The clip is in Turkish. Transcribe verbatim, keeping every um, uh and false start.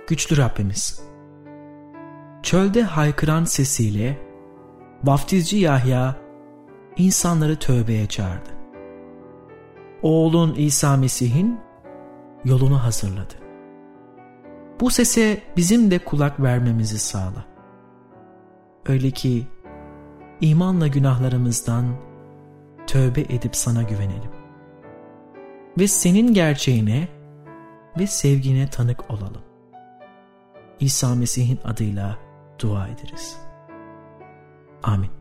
Güçlü Rabbimiz, çölde haykıran sesiyle vaftizci Yahya insanları tövbeye çağırdı. Oğlun İsa Mesih'in yolunu hazırladı. Bu sese bizim de kulak vermemizi sağla. Öyle ki imanla günahlarımızdan tövbe edip sana güvenelim. Ve senin gerçeğine ve sevgine tanık olalım. İsa Mesih'in adıyla dua ederiz. Amin.